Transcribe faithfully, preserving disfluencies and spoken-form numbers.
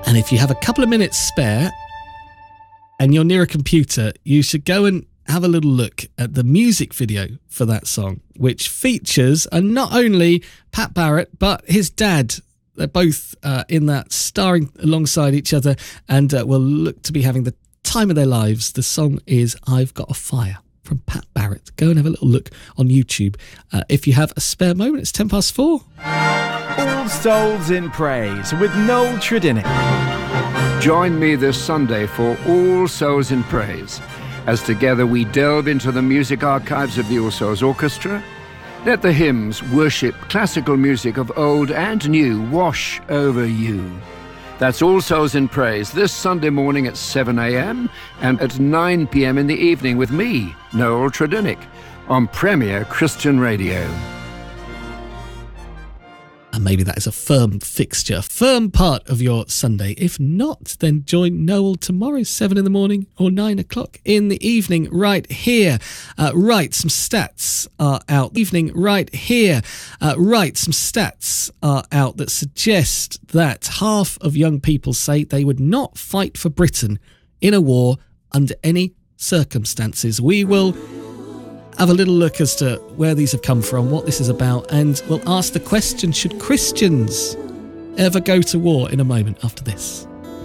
And if you have a couple of minutes spare and you're near a computer, you should go and have a little look at the music video for that song, which features uh, not only Pat Barrett, but his dad. They're both uh, in that, starring alongside each other, and uh, will look to be having the time of their lives. The song is I've Got a Fire from Pat Barrett. Go and have a little look on YouTube. Uh, if you have a spare moment, it's ten past four. All Souls in Praise with Noel Tredinnick. Join me this Sunday for All Souls in Praise, as together we delve into the music archives of the All Souls Orchestra. Let the hymns, worship, classical music of old and new wash over you. That's All Souls in Praise this Sunday morning at seven a.m. and at nine p.m. in the evening with me, Noel Tredinnick, on Premier Christian Radio. And maybe that is a firm fixture, firm part of your Sunday. If not, then join Noel tomorrow, seven in the morning or nine o'clock in the evening, right here. Uh, right, some stats are out. Evening, right here. Uh, right, some stats are out that suggest that half of young people say they would not fight for Britain in a war under any circumstances. We will have a little look as to where these have come from, what this is about, and we'll ask the question, should Christians ever go to war, in a moment after this?